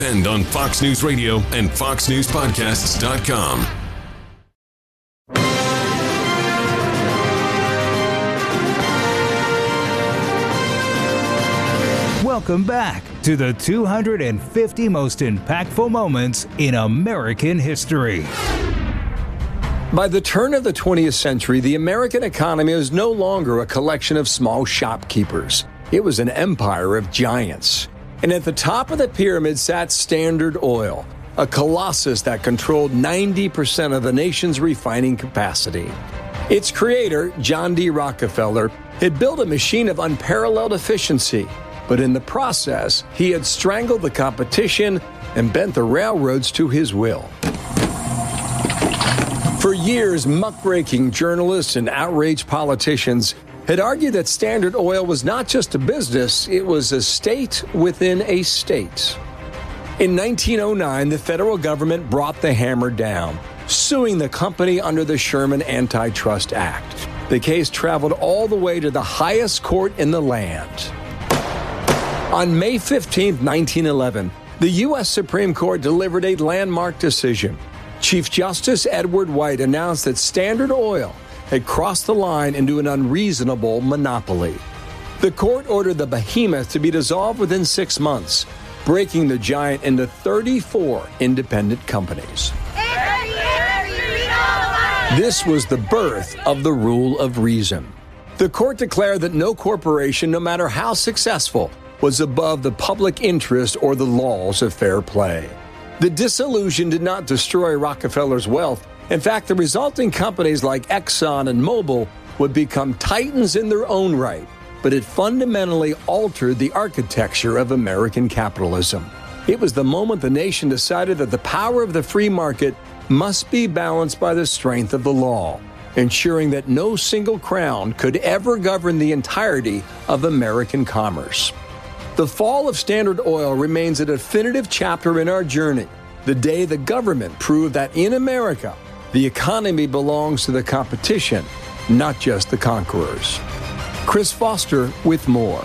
and on Fox News Radio and FoxNewsPodcasts.com. Welcome back to the 250 most impactful moments in American history. By the turn of the 20th century, the American economy was no longer a collection of small shopkeepers. It was an empire of giants. And at the top of the pyramid sat Standard Oil, a colossus that controlled 90% of the nation's refining capacity. Its creator, John D. Rockefeller, had built a machine of unparalleled efficiency, but in the process, he had strangled the competition and bent the railroads to his will. For years, muckraking journalists and outraged politicians had argued that Standard Oil was not just a business, it was a state within a state. In 1909, the federal government brought the hammer down, suing the company under the Sherman Antitrust Act. The case traveled all the way to the highest court in the land. On May 15, 1911, the U.S. Supreme Court delivered a landmark decision. Chief Justice Edward White announced that Standard Oil had crossed the line into an unreasonable monopoly. The court ordered the behemoth to be dissolved within 6 months, breaking the giant into 34 independent companies. This was the birth of the rule of reason. The court declared that no corporation, no matter how successful, was above the public interest or the laws of fair play. The dissolution did not destroy Rockefeller's wealth. In fact, the resulting companies like Exxon and Mobil would become titans in their own right, but it fundamentally altered the architecture of American capitalism. It was the moment the nation decided that the power of the free market must be balanced by the strength of the law, ensuring that no single crown could ever govern the entirety of American commerce. The fall of Standard Oil remains a definitive chapter in our journey, the day the government proved that in America, the economy belongs to the competition, not just the conquerors. Chris Foster with more.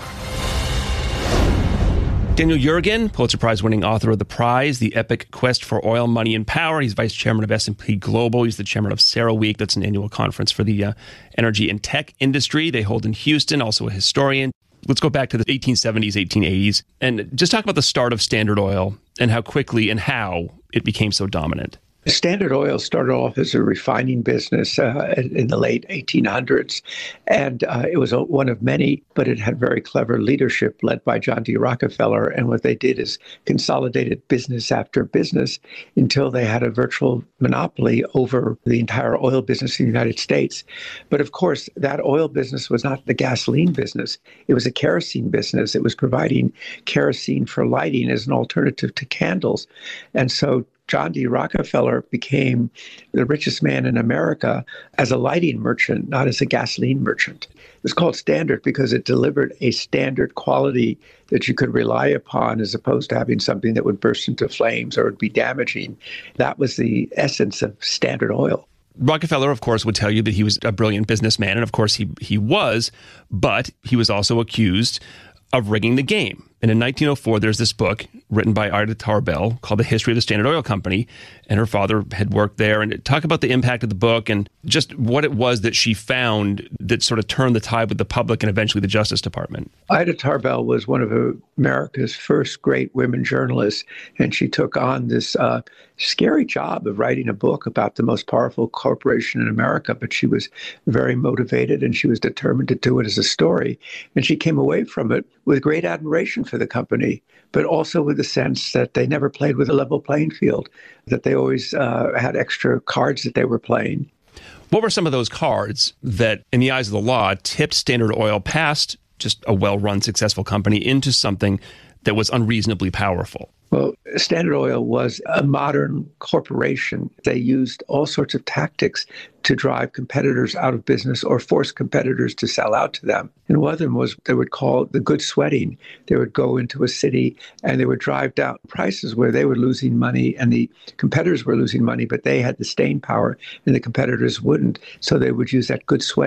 Daniel Yergin, Pulitzer Prize-winning author of The Prize, The Epic Quest for Oil, Money, and Power. He's vice chairman of S&P Global. He's the chairman of CERAWeek. That's an annual conference for the energy and tech industry. They hold in Houston, also a historian. Let's go back to the 1870s, 1880s, and just talk about the start of Standard Oil and how quickly and how it became so dominant. Standard Oil started off as a refining business in the late 1800s, and it was one of many, but it had very clever leadership led by John D. Rockefeller, and what they did is consolidated business after business until they had a virtual monopoly over the entire oil business in the United States. But of course, that oil business was not the gasoline business. It was a kerosene business. It was providing kerosene for lighting as an alternative to candles. And so John D. Rockefeller became the richest man in America as a lighting merchant, not as a gasoline merchant. It was called Standard because it delivered a standard quality that you could rely upon as opposed to having something that would burst into flames or would be damaging. That was the essence of Standard Oil. Rockefeller, of course, would tell you that he was a brilliant businessman, and of course he was, but he was also accused of rigging the game. And in 1904, there's this book written by Ida Tarbell called The History of the Standard Oil Company, and her father had worked there. And talk about the impact of the book and just what it was that she found that sort of turned the tide with the public and eventually the Justice Department. Ida Tarbell was one of America's first great women journalists, and she took on this scary job of writing a book about the most powerful corporation in America, but she was very motivated and she was determined to do it as a story. And she came away from it with great admiration for the company, but also with the sense that they never played with a level playing field, that they always had extra cards that they were playing. What were some of those cards that, in the eyes of the law, tipped Standard Oil past just a well-run, successful company into something that was unreasonably powerful? Well, Standard Oil was a modern corporation. They used all sorts of tactics to drive competitors out of business or force competitors to sell out to them. And one of them was they would call the good sweating. They would go into a city and they would drive down prices where they were losing money and the competitors were losing money, but they had the staying power and the competitors wouldn't. So they would use that good sweating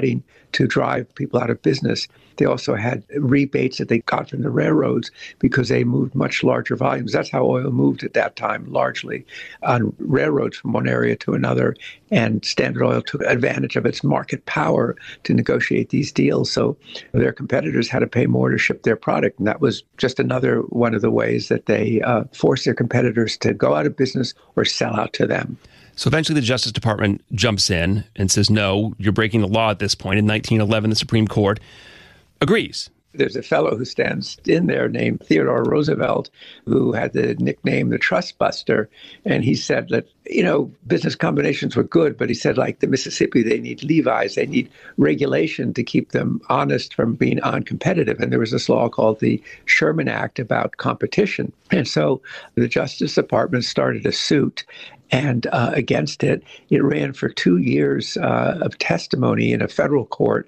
to drive people out of business. They also had rebates that they got from the railroads because they moved much larger volumes. That's how oil moved at that time, largely on railroads from one area to another. And Standard Oil took advantage of its market power to negotiate these deals. So their competitors had to pay more to ship their product. And that was just another one of the ways that they forced their competitors to go out of business or sell out to them. So eventually the Justice Department jumps in and says, no, you're breaking the law at this point. In 1911, the Supreme Court agrees. There's a fellow who stands in there named Theodore Roosevelt, who had the nickname the Trust Buster. And he said that, business combinations were good, but he said, like the Mississippi, they need levies, they need regulation to keep them honest from being uncompetitive. And there was this law called the Sherman Act about competition. And so the Justice Department started a suit and against it. It ran for 2 years of testimony in a federal court,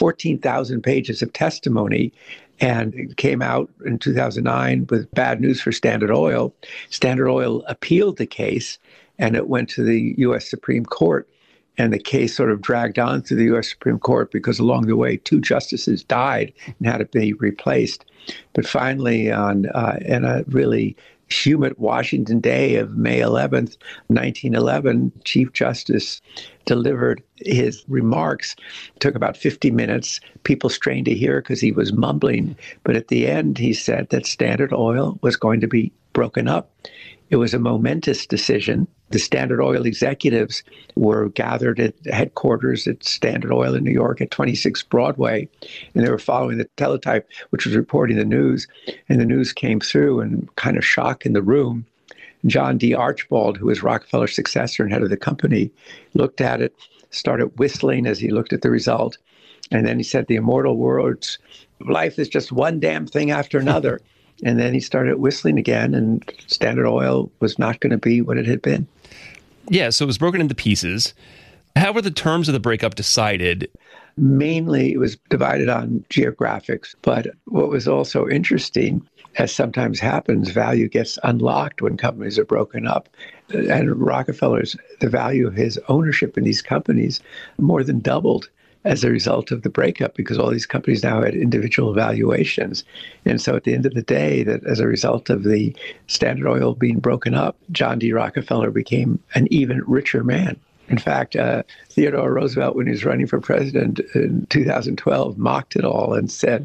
14,000 pages of testimony, and it came out in 2009 with bad news for Standard Oil. Standard Oil appealed the case, and it went to the U.S. Supreme Court. And the case sort of dragged on through the U.S. Supreme Court because along the way, 2 justices died and had to be replaced. But finally, in a really humid Washington day of May 11th, 1911, Chief Justice delivered his remarks. It took about 50 minutes. People strained to hear because he was mumbling. But at the end, he said that Standard Oil was going to be broken up. It was a momentous decision. The Standard Oil executives were gathered at headquarters at Standard Oil in New York at 26 Broadway, and they were following the teletype, which was reporting the news, and the news came through and kind of shock in the room. John D. Archibald, who was Rockefeller's successor and head of the company, looked at it, started whistling as he looked at the result, and then he said the immortal words, "Life is just one damn thing after another." And then he started whistling again, and Standard Oil was not going to be what it had been. Yeah, so it was broken into pieces. How were the terms of the breakup decided? Mainly, it was divided on geographics. But what was also interesting, as sometimes happens, value gets unlocked when companies are broken up. And Rockefeller's, the value of his ownership in these companies more than doubled as a result of the breakup, because all these companies now had individual valuations. And so at the end of the day, that as a result of the Standard Oil being broken up, John D. Rockefeller became an even richer man. In fact, Theodore Roosevelt, when he was running for president in 2012, mocked it all and said,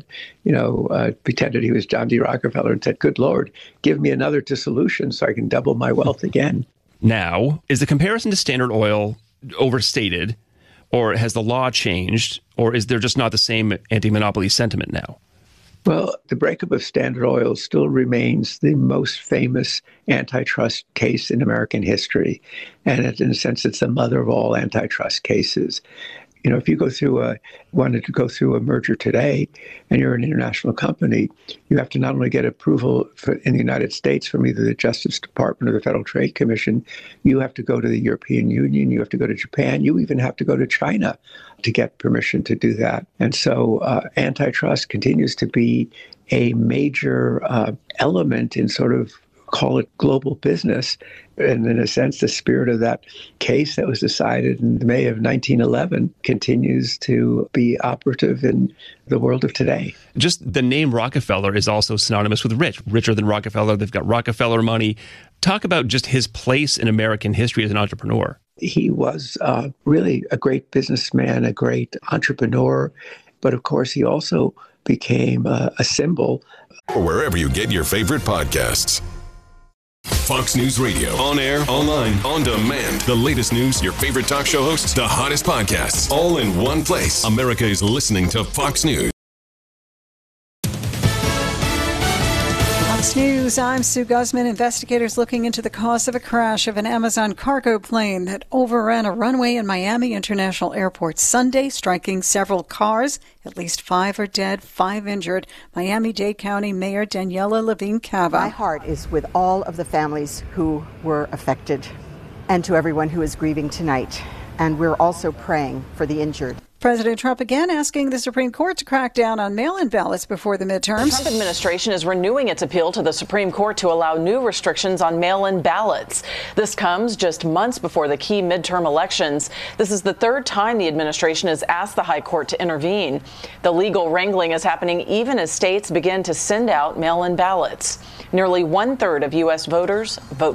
pretended he was John D. Rockefeller and said, "Good Lord, give me another dissolution so I can double my wealth again." Now, is the comparison to Standard Oil overstated? Or has the law changed? Or is there just not the same anti-monopoly sentiment now? Well, the breakup of Standard Oil still remains the most famous antitrust case in American history. And in a sense, it's the mother of all antitrust cases. If you wanted to go through a merger today and you're an international company, you have to not only get approval in the United States from either the Justice Department or the Federal Trade Commission, you have to go to the European Union, you have to go to Japan, you even have to go to China to get permission to do that. And so antitrust continues to be a major element in sort of, call it global business. And in a sense, the spirit of that case that was decided in May of 1911 continues to be operative in the world of today. Just the name Rockefeller is also synonymous with rich, richer than Rockefeller. They've got Rockefeller money. Talk about just his place in American history as an entrepreneur. He was really a great businessman, a great entrepreneur. But of course, he also became a symbol. Or wherever you get your favorite podcasts. Fox News Radio. On air, online, on demand. The latest news, your favorite talk show hosts, the hottest podcasts, all in one place. America is listening to Fox News. Fox News, I'm Sue Guzman. Investigators looking into the cause of a crash of an Amazon cargo plane that overran a runway in Miami International Airport Sunday, striking several cars. At least 5 are dead, 5 injured. Miami-Dade County Mayor Daniela Levine Cava. My heart is with all of the families who were affected and to everyone who is grieving tonight. And we're also praying for the injured. President Trump again asking the Supreme Court to crack down on mail-in ballots before the midterms. The Trump administration is renewing its appeal to the Supreme Court to allow new restrictions on mail-in ballots. This comes just months before the key midterm elections. This is the third time the administration has asked the High Court to intervene. The legal wrangling is happening even as states begin to send out mail-in ballots. Nearly one-third of U.S. voters vote